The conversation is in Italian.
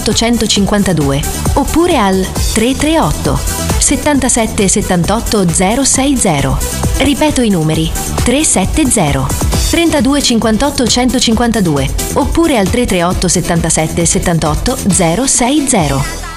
58 152 oppure al 338 77 78 060. Ripeto i numeri: 370 32 58 152 oppure al 338 77 78 060.